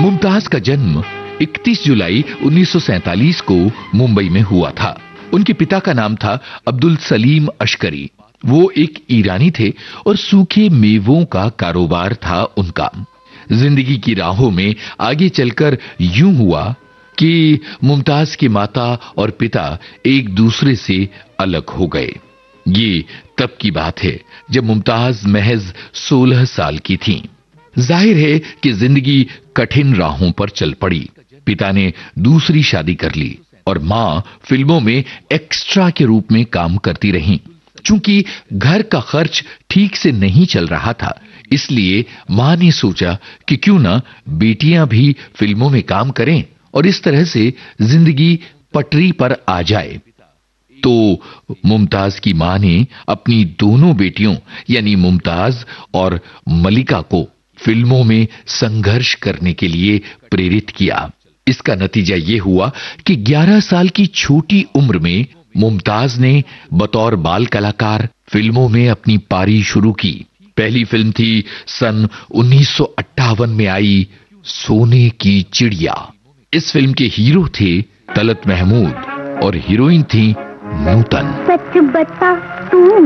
मुमताज का जन्म 31 जुलाई 1947 को मुंबई में हुआ था। उनके पिता का नाम था अब्दुल सलीम अशकरी। वो एक ईरानी थे और सूखे मेवों का कारोबार था उनका। जिंदगी की राहों में आगे चलकर यूं हुआ कि मुमताज की माता और पिता एक दूसरे से अलग हो गए। ये तब की बात है जब मुमताज महज 16 साल की थीं। जाहिर है कि जिंदगी कठिन राहों पर चल पड़ी। पिता ने दूसरी शादी कर ली और मां फिल्मों में एक्स्ट्रा के रूप में काम करती रहीं। चूंकि घर का खर्च ठीक से नहीं चल रहा था, इसलिए मां ने सोचा कि क्यों ना बेटियां भी फिल्मों में काम करें और इस तरह से जिंदगी पटरी पर आ जाए। तो मुमताज की मां ने अपनी दोनों बेटियों यानी मुमताज और मलिका को फिल्मों में संघर्ष करने के लिए प्रेरित किया। इसका नतीजा यह हुआ कि 11 साल की छोटी उम्र में मुमताज ने बतौर बाल कलाकार फिल्मों में अपनी पारी शुरू की। पहली फिल्म थी सन 1958 में आई सोने की चिड़िया। इस फिल्म के हीरो थे तलत महमूद और हीरोइन थी नूतन। सच बता तू